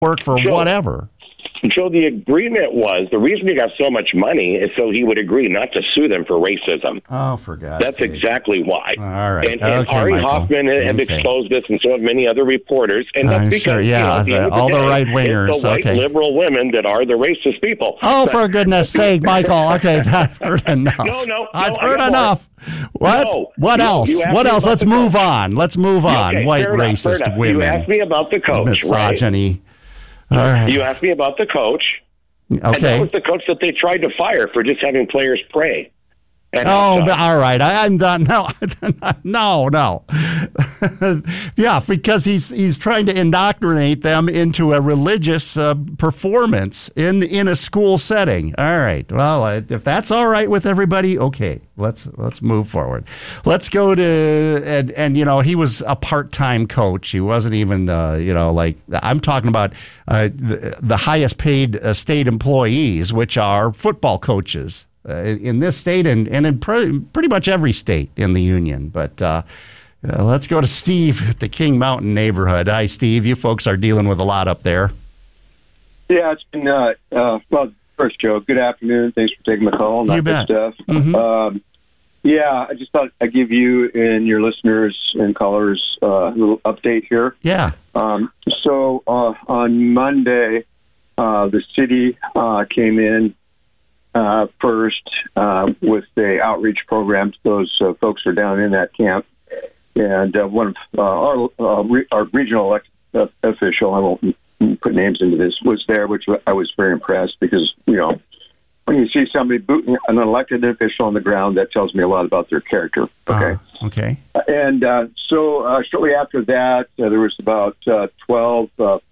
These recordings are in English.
work for whatever. Joe, the agreement was, the reason he got so much money is so he would agree not to sue them for racism. Oh, for God's That's sake. exactly why. All right. And Okay, Ari Michael. Hoffman have exposed this, and so have many other reporters. And that's because, sure, yeah, at the end of all the day, right-wingers, it's the white okay. liberal women that are the racist people. Oh, But- for goodness sake, Michael. Okay, I've heard enough. No, I've I heard got enough. What? No, what you else? asked What me else? about Let's the move coach. on. Let's move on. Okay, White fair enough, racist fair enough. women. You asked me about the coach, Misogyny. right? All right. You asked me about the coach. And that Okay. was the coach that they tried to fire for just having players pray. And Oh, but all right. I'm done. No, no. Yeah, because he's trying to indoctrinate them into a religious performance in a school setting. All right. Well, if that's all right with everybody, okay. Let's move forward. Let's go to and he was a part-time coach. He wasn't even like I'm talking about the highest paid state employees, which are football coaches. In this state and in pretty much every state in the union. But let's go to Steve at the King Mountain neighborhood. Hi, Steve. You folks are dealing with a lot up there. Yeah, it's been, well, first, Joe, good afternoon. Thanks for taking my call. You bet. Stuff. Mm-hmm. Yeah, I just thought I'd give you and your listeners and callers a little update here. Yeah. So on Monday, the city came in first with the outreach program to those folks who are down in that camp. And one of our regional official, I won't put names into this, was there, which I was very impressed because, when you see somebody booting an elected official on the ground, that tells me a lot about their character. Okay. Okay. And so shortly after that, there was about 12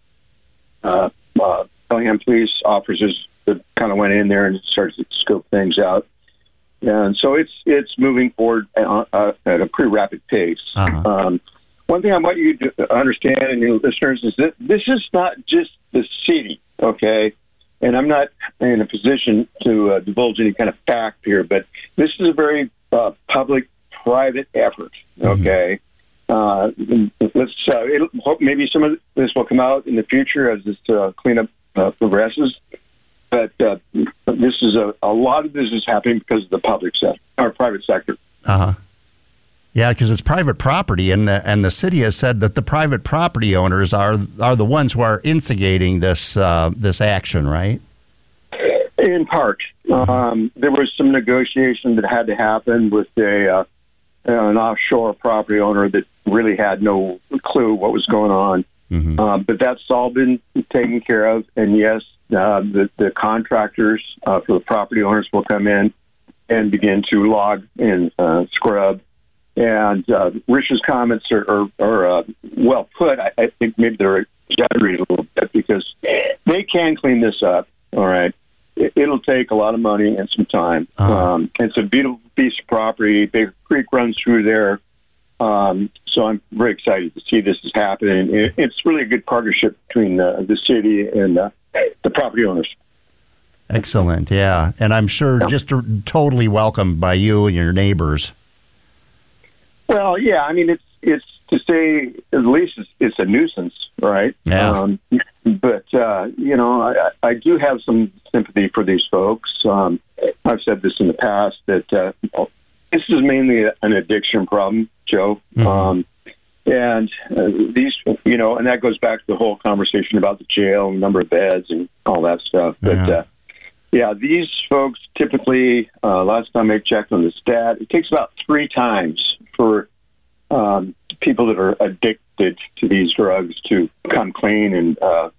Bellingham police officers that kind of went in there and started to scope things out. And so it's moving forward at a pretty rapid pace. Uh-huh. One thing I want you to understand, and your listeners, is that this is not just the city, okay? And I'm not in a position to divulge any kind of fact here, but this is a very public-private effort, okay? Let's maybe some of this will come out in the future as this cleanup progresses. But this is a lot of this is happening because of the public sector or private sector. Uh-huh. Yeah, because it's private property, and the city has said that the private property owners are the ones who are instigating this action, right? In part, there was some negotiation that had to happen with an offshore property owner that really had no clue what was going on. Mm-hmm. But that's all been taken care of, and yes, the contractors for the property owners will come in and begin to log and scrub. And Rich's comments are well put. I think maybe they're exaggerated a little bit because they can clean this up. All right. It'll take a lot of money and some time. Uh-huh. It's a beautiful piece of property. Baker Creek runs through there. So I'm very excited to see this is happening. It's really a good partnership between the city and the property owners. Excellent, yeah. And I'm sure just totally welcomed by you and your neighbors. Well, yeah, I mean, it's to say at least it's a nuisance, right? Yeah. But, I do have some sympathy for these folks. I've said this in the past that this is mainly an addiction problem, Joe. Mm-hmm. And these, and that goes back to the whole conversation about the jail and number of beds and all that stuff. But, these folks typically, last time I checked on the stat, it takes about 3 times for people that are addicted to these drugs to come clean and,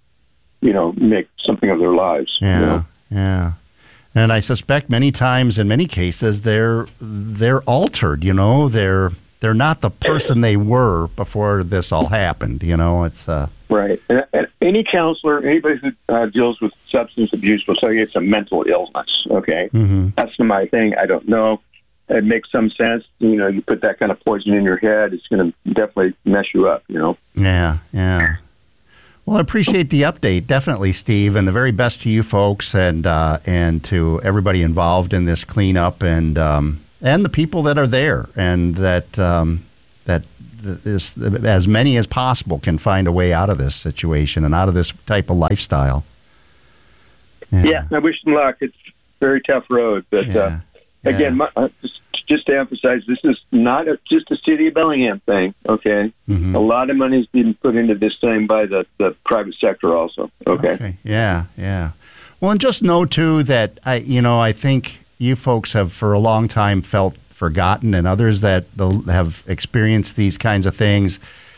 make something of their lives. Yeah, yeah. And I suspect many times, in many cases, they're altered. They're not the person they were before this all happened. It's right. And any counselor, anybody who deals with substance abuse will tell you it's a mental illness. Okay, That's my thing. I don't know. It makes some sense. You put that kind of poison in your head, it's going to definitely mess you up. Yeah, yeah. Well, I appreciate the update, definitely, Steve, and the very best to you folks and to everybody involved in this cleanup and the people that are there and that as many as possible can find a way out of this situation and out of this type of lifestyle. Yeah, I wish them luck. It's a very tough road, but again, just to emphasize, this is not just a city of Bellingham thing. Okay, a lot of money is being put into this thing by the private sector also. Okay. Yeah. Well, and just know too that I think you folks have for a long time felt forgotten, and others that have experienced these kinds of things